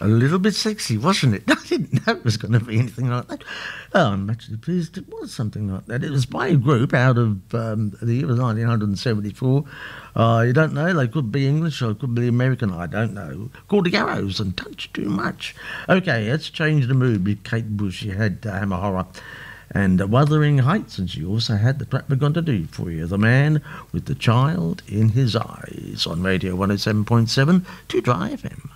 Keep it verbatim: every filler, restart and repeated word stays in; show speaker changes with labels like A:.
A: A little bit sexy, wasn't it? I didn't know it was going to be anything like that. Oh, I'm actually pleased it was something like that. It was by a group out of um, the year of nineteen seventy-four. Uh, you don't know, they could be English or it could be American, I don't know. Called the Arrows and Touch Too Much. Okay, let's change the mood with Kate Bush. She had uh, Hammer Horror and uh, Wuthering Heights, and she also had the track we're going to do for you, The Man with the Child in His Eyes, on Radio one oh seven point seven to Dry F M.